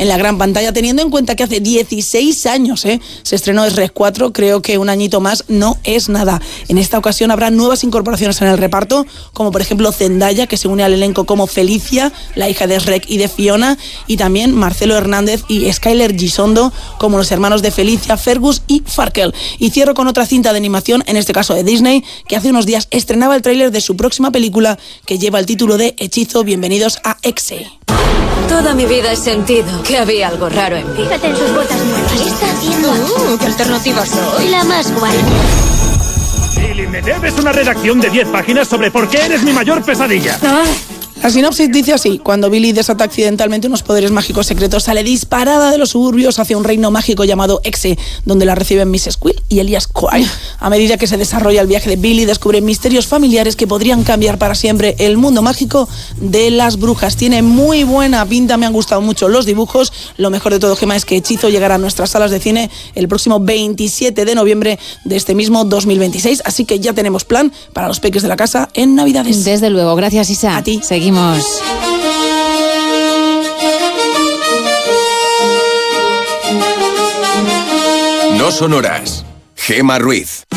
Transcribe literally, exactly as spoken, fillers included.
en la gran pantalla, teniendo en cuenta que hace dieciséis años ¿eh? se estrenó Shrek cuatro, creo que un añito más no es nada. En esta ocasión habrá nuevas incorporaciones en el reparto, como por ejemplo Zendaya, que se une al elenco como Felicia, la hija de Shrek y de Fiona, y también Marcelo Hernández y Skyler Gisondo como los hermanos de Felicia, Fergus y Farkel. Y cierro con otra cinta de animación, en este caso de Disney, que hace unos días estrenaba el tráiler de su próxima película, que lleva el título de Hechizo. Bienvenidos a Exe. Toda mi vida he sentido que había algo raro en mí. Fíjate en sus botas nuevas. ¿Qué está haciendo aquí? ¿Qué alternativa soy? La más guay. Billy, me debes una redacción de diez páginas sobre por qué eres mi mayor pesadilla. Ah. La sinopsis dice así: cuando Billy desata accidentalmente unos poderes mágicos secretos, sale disparada de los suburbios hacia un reino mágico llamado Exe, donde la reciben Miss Squill y Elias Quaid. A medida que se desarrolla el viaje de Billy, descubre misterios familiares que podrían cambiar para siempre el mundo mágico de las brujas. Tiene muy buena pinta, me han gustado mucho los dibujos. Lo mejor de todo, Gemma, es que Hechizo llegará a nuestras salas de cine el próximo veintisiete de noviembre de este mismo dos mil veintiséis, así que ya tenemos plan para los peques de la casa en Navidades. Desde luego, gracias, Isa. A ti. Seguimos. No sonoras. Gemma Ruiz.